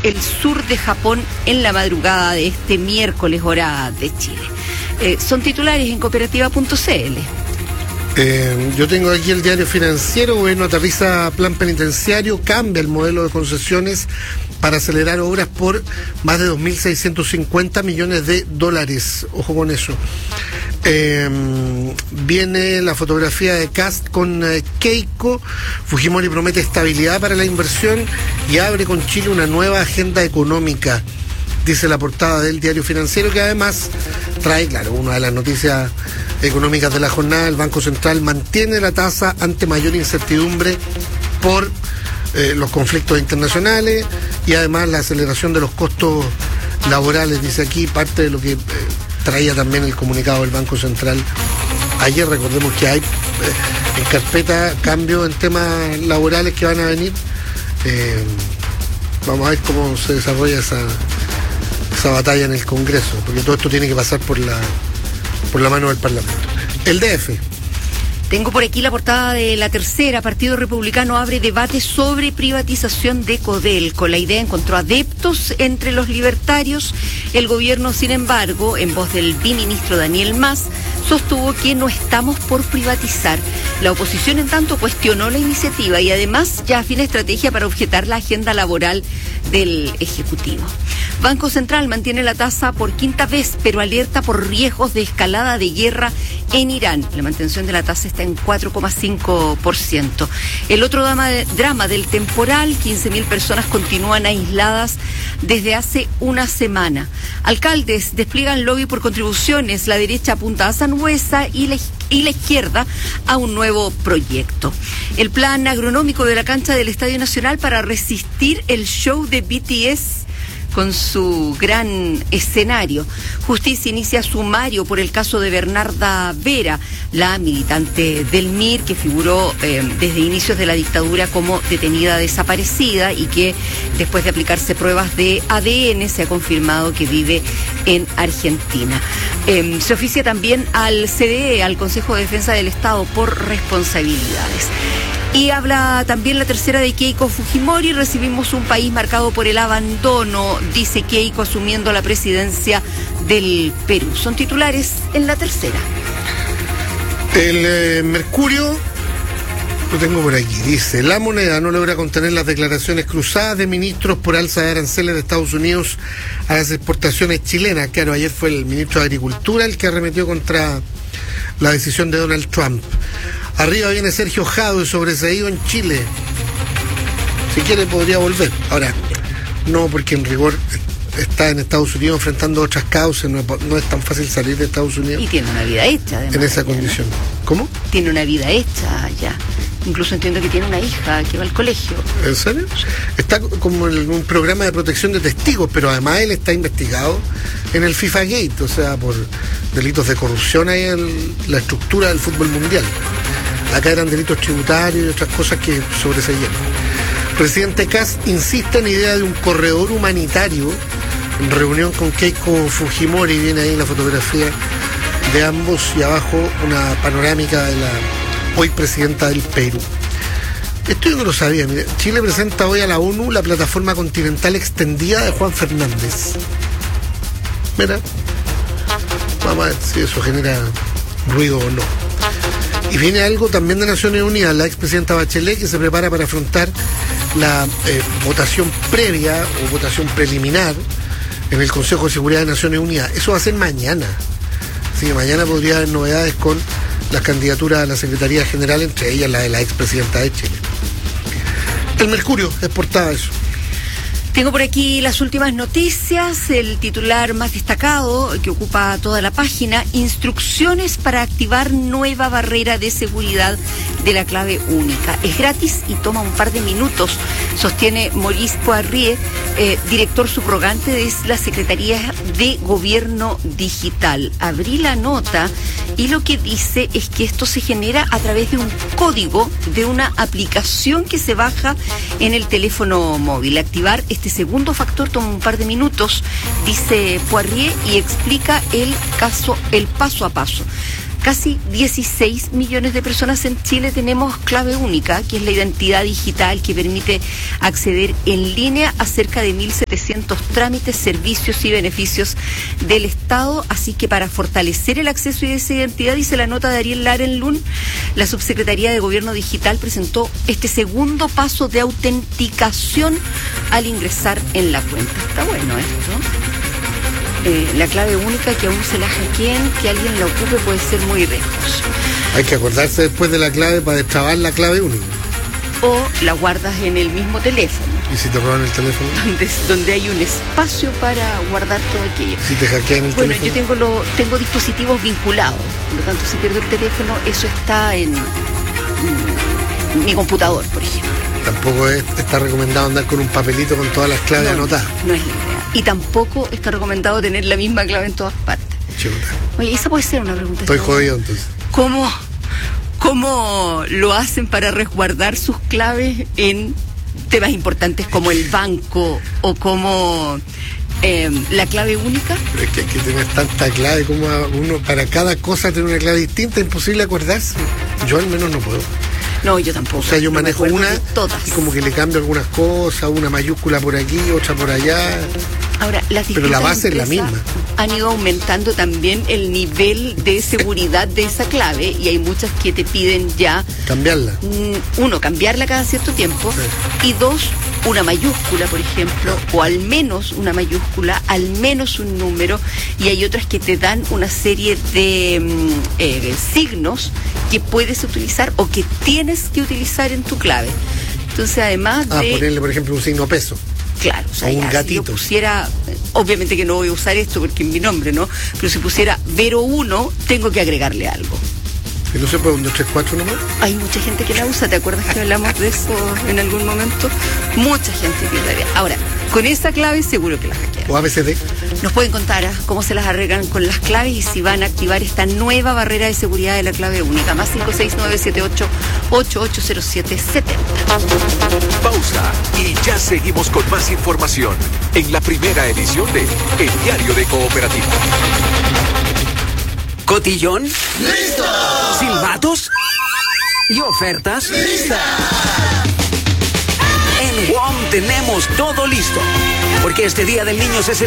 el sur de Japón en la madrugada de este miércoles, hora de Chile. Son titulares en cooperativa.cl. Yo tengo aquí el diario Financiero. Gobierno aterriza plan penitenciario, cambia el modelo de concesiones para acelerar obras por más de 2.650 millones de dólares. Ojo con eso. Viene la fotografía de Kast con Keiko. Fujimori promete estabilidad para la inversión y abre con Chile una nueva agenda económica, dice la portada del diario Financiero, que además trae, claro, una de las noticias económicas de la jornada. El Banco Central mantiene la tasa ante mayor incertidumbre por los conflictos internacionales y además la aceleración de los costos laborales, dice aquí, parte de lo que traía también el comunicado del Banco Central ayer. Recordemos que hay en carpeta cambios en temas laborales que van a venir. Vamos a ver cómo se desarrolla esa batalla en el Congreso, porque todo esto tiene que pasar por la mano del Parlamento. El DF. Tengo por aquí la portada de La Tercera. Partido Republicano abre debate sobre privatización de Codelco. La idea encontró adeptos entre los libertarios. El gobierno, sin embargo, en voz del biministro Daniel Mas, sostuvo que no estamos por privatizar. La oposición, en tanto, cuestionó la iniciativa y además ya afina estrategia para objetar la agenda laboral del Ejecutivo. Banco Central mantiene la tasa por quinta vez, pero alerta por riesgos de escalada de guerra en Irán. La mantención de la tasa está en 4,5%. El otro drama del temporal: 15.000 personas continúan aisladas desde hace una semana. Alcaldes despliegan lobby por contribuciones. La derecha apunta a Sangüesa y la izquierda a un nuevo proyecto. El plan agronómico de la cancha del Estadio Nacional para resistir el show de BTS con su gran escenario. Justicia inicia sumario por el caso de Bernarda Vera, la militante del MIR que figuró desde inicios de la dictadura como detenida desaparecida y que después de aplicarse pruebas de ADN se ha confirmado que vive en Argentina. Se oficia también al CDE, al Consejo de Defensa del Estado, por responsabilidades. Y habla también La Tercera de Keiko Fujimori. Recibimos un país marcado por el abandono, dice Keiko, asumiendo la presidencia del Perú. Son titulares en La Tercera. El Mercurio, lo tengo por aquí, dice: La Moneda no logra contener las declaraciones cruzadas de ministros por alza de aranceles de Estados Unidos a las exportaciones chilenas. Claro, ayer fue el ministro de Agricultura el que arremetió contra la decisión de Donald Trump. Arriba viene Sergio Jadue, sobreseído en Chile. Si quiere podría volver. Ahora, no, porque en rigor está en Estados Unidos enfrentando otras causas. No es tan fácil salir de Estados Unidos. Y tiene una vida hecha, además. En esa condición. ¿No? ¿Cómo? Tiene una vida hecha ya. Incluso entiendo que tiene una hija que va al colegio. ¿En serio? Está como en un programa de protección de testigos, pero además él está investigado en el FIFA Gate, o sea, por delitos de corrupción ahí en la estructura del fútbol mundial. Acá eran delitos tributarios y otras cosas que sobreseían. Presidente Kast insiste en la idea de un corredor humanitario en reunión con Keiko Fujimori. Viene ahí la fotografía de ambos y abajo una panorámica de la hoy presidenta del Perú. Esto yo no lo sabía. Mire, Chile presenta hoy a la ONU la plataforma continental extendida de Juan Fernández. Mira, vamos a ver si eso genera ruido o no. Y viene algo también de Naciones Unidas. La expresidenta Bachelet, que se prepara para afrontar la votación previa o votación preliminar en el Consejo de Seguridad de Naciones Unidas. Eso va a ser mañana. Así que mañana podría haber novedades con las candidaturas a la Secretaría General, entre ellas la de la expresidenta de Chile. El Mercurio es portada eso. Tengo por aquí las últimas noticias, el titular más destacado que ocupa toda la página: instrucciones para activar nueva barrera de seguridad de la clave única. Es gratis y toma un par de minutos, sostiene Maurice Poirier, director subrogante de la Secretaría de Gobierno Digital. Abrí la nota y lo que dice es que esto se genera a través de un código de una aplicación que se baja en el teléfono móvil. Activar este segundo factor toma un par de minutos, dice Poirier, y explica el paso a paso. Casi 16 millones de personas en Chile tenemos clave única, que es la identidad digital que permite acceder en línea a cerca de 1.700 1.700 trámites, servicios y beneficios del Estado. Así que para fortalecer el acceso y esa identidad, dice la nota de Ariel Larenlund, la Subsecretaría de Gobierno Digital presentó este segundo paso de autenticación al ingresar en la cuenta. Está bueno esto. La clave única, que aún se la hackeen, que alguien la ocupe, puede ser muy riesgoso. Hay que acordarse después de la clave para destrabar la clave única. O la guardas en el mismo teléfono. ¿Y si te roban el teléfono? Donde hay un espacio para guardar todo aquello. Si te hackean el teléfono. Bueno, yo tengo dispositivos vinculados. Por lo tanto, si pierdo el teléfono, eso está en mi computador, por ejemplo. Tampoco está recomendado andar con un papelito con todas las claves anotadas. No es la idea. Y tampoco está recomendado tener la misma clave en todas partes. Chuta. Oye, esa puede ser una pregunta. Estoy jodido entonces. ¿Cómo lo hacen para resguardar sus claves en temas importantes como el banco o como la clave única? Pero es que hay que tener tanta clave como uno para cada cosa tener una clave distinta, imposible acordarse. Yo al menos no puedo. No, yo tampoco. O sea, yo manejo una todas. Y como que le cambio algunas cosas, una mayúscula por aquí, otra por allá. Ahora, pero la base es la misma. Han ido aumentando también el nivel de seguridad de esa clave y hay muchas que te piden ya cambiarla. Uno, cambiarla cada cierto tiempo, sí. Y dos, una mayúscula, por ejemplo, o al menos una mayúscula, al menos un número, y hay otras que te dan una serie de signos que puedes utilizar o que tienes que utilizar en tu clave. Entonces, además de ponerle, por ejemplo, un signo peso. Claro, o sea, un gatito. Si yo pusiera, obviamente que no voy a usar esto porque es mi nombre, ¿no? Pero si pusiera Vero 1, tengo que agregarle algo. ¿Y no se puede un 2, 3, 4 nomás? Hay mucha gente que la usa, ¿te acuerdas que hablamos de eso en algún momento? Mucha gente que la ve. Ahora, con esa clave seguro que la hackean. ¿O ABCD? Nos pueden contar cómo se las arreglan con las claves y si van a activar esta nueva barrera de seguridad de la clave única. Más 56978-880770. Pausa y ya seguimos con más información en la primera edición de El Diario de Cooperativa. ¿Cotillón? ¡Listo! ¿Silbatos? ¿Y ofertas? ¡Lista! En WOM tenemos todo listo, porque este Día del Niño se celebra